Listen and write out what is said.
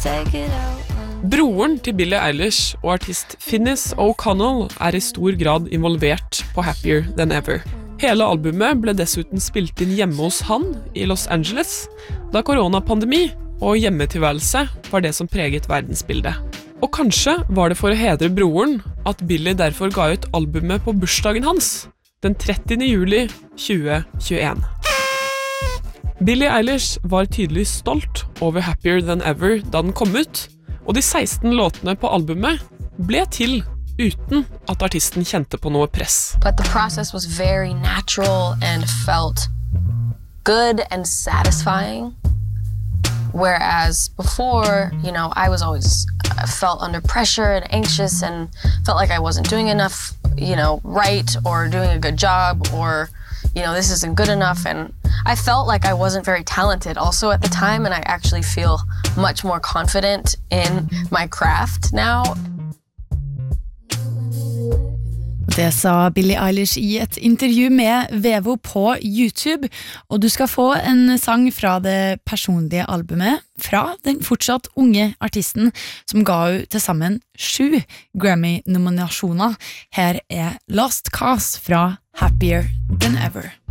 Broren til Billie Eilish og artist Finnis O'Connell I stor grad involvert på Happier Than Ever. Hele albumet ble dessuten spilt inn hjemme hos han I Los Angeles, da koronapandemi og hjemmetilværelse var det som preget verdensbildet. Og kanskje var det for å hedre broren at Billie derfor ga ut albumet på bursdagen hans, den 30. juli 2021. Billie Eilish var tydelig stolt over Happier Than Ever da den kom ut, og de 16 låtene på albumet ble til uten at artisten kjente på noe press. But the process was very natural and felt good and satisfying. Whereas before, I was always felt under pressure and anxious and felt like I wasn't doing enough, right or doing a good job or, this isn't good enough. And I felt like I wasn't very talented also at the time, and I actually feel much more confident in my craft now. Det sa Billie Eilish I et intervju med Vevo på YouTube, og du skal få en sang fra det personlige albumet fra den fortsatt unge artisten som ga ut til sammen 7 Grammy-nominasjoner. Her Lost Cause fra Happier Than Ever.